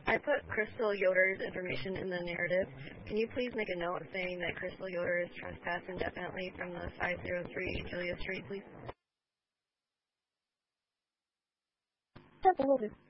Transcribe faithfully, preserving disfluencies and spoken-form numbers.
I put Crystal Yoder's information in the narrative. Can you please make a note saying that Crystal Yoder is trespassed indefinitely from the five oh three Julia Street, please? Crystal Yoder.